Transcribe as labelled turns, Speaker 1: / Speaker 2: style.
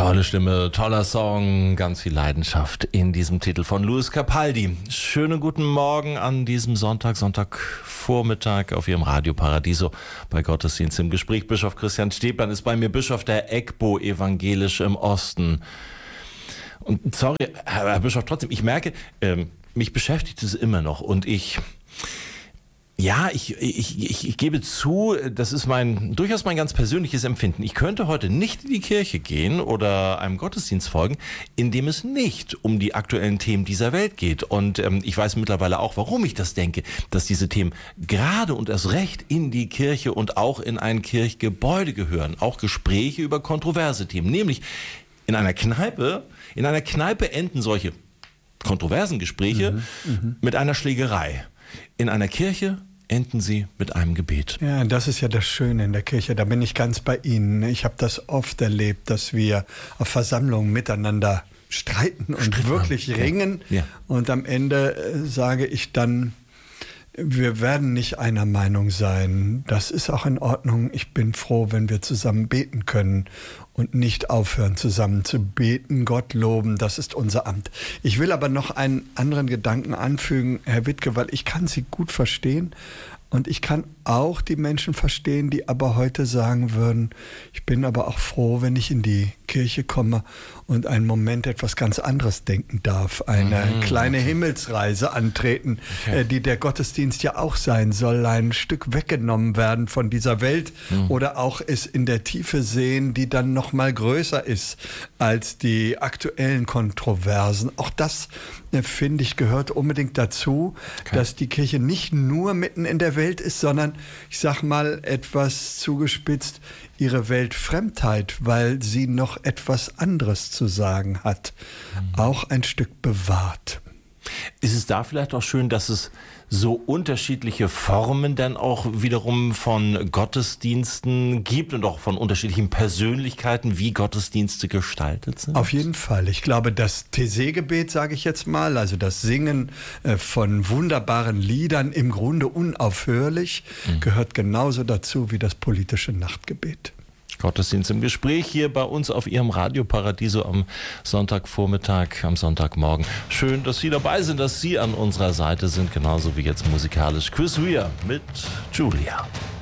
Speaker 1: Tolle Stimme, toller Song, ganz viel Leidenschaft in diesem Titel von Luis Capaldi. Schönen guten Morgen an diesem Sonntagvormittag auf Ihrem Radio Paradiso bei Gottesdienst im Gespräch. Bischof Christian Steplan ist bei mir, Bischof der EGBO Evangelisch im Osten. Und sorry, Herr Bischof, trotzdem, ich merke, mich beschäftigt es immer noch und ich gebe zu, das ist durchaus mein ganz persönliches Empfinden. Ich könnte heute nicht in die Kirche gehen oder einem Gottesdienst folgen, in dem es nicht um die aktuellen Themen dieser Welt geht. Und ich weiß mittlerweile auch, warum ich das denke, dass diese Themen gerade und erst recht in die Kirche und auch in ein Kirchgebäude gehören. Auch Gespräche über kontroverse Themen. Nämlich in einer Kneipe enden solche kontroversen Gespräche mit einer Schlägerei. In einer Kirche enden sie mit einem Gebet.
Speaker 2: Ja, das ist ja das Schöne in der Kirche. Da bin ich ganz bei Ihnen. Ich habe das oft erlebt, dass wir auf Versammlungen miteinander streiten und wirklich ringen. Ja. Und am Ende sage ich dann, wir werden nicht einer Meinung sein. Das ist auch in Ordnung. Ich bin froh, wenn wir zusammen beten können und nicht aufhören, zusammen zu beten, Gott loben. Das ist unser Amt. Ich will aber noch einen anderen Gedanken anfügen, Herr Wittke, weil ich kann Sie gut verstehen. Und ich kann auch die Menschen verstehen, die aber heute sagen würden, ich bin aber auch froh, wenn ich in die Kirche komme und einen Moment etwas ganz anderes denken darf. Eine kleine Himmelsreise antreten, die der Gottesdienst ja auch sein soll, ein Stück weggenommen werden von dieser Welt oder auch es in der Tiefe sehen, die dann noch mal größer ist als die aktuellen Kontroversen. Auch das, finde ich, gehört unbedingt dazu, dass die Kirche nicht nur mitten in der Welt ist, sondern, ich sag mal etwas zugespitzt, ihre Weltfremdheit, weil sie noch etwas anderes zu sagen hat, auch ein Stück bewahrt.
Speaker 1: Ist es da vielleicht auch schön, dass es so unterschiedliche Formen dann auch wiederum von Gottesdiensten gibt und auch von unterschiedlichen Persönlichkeiten, wie Gottesdienste gestaltet sind?
Speaker 2: Auf jeden Fall. Ich glaube, das Taizé-Gebet, sage ich jetzt mal, also das Singen von wunderbaren Liedern, im Grunde unaufhörlich, gehört genauso dazu wie das politische Nachtgebet.
Speaker 1: Gottesdienst im Gespräch hier bei uns auf Ihrem Radio Paradiso am Sonntagvormittag, am Sonntagmorgen. Schön, dass Sie dabei sind, dass Sie an unserer Seite sind, genauso wie jetzt musikalisch Chris Rea mit Julia.